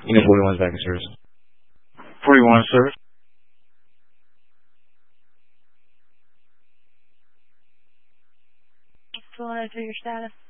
Unit 41 is back in service. 41 service. Still want to do your status?